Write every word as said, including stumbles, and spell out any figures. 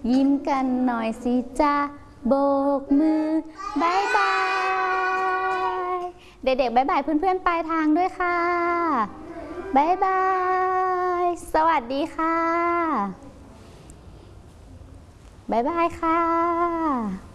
ยิ้มกันหน่อยสิจ้าโบกมือบายบายเด็กๆบายบายเพื่อนๆปลายทางด้วยค่ะบายบายสวัสดีค่ะบายบายค่ะ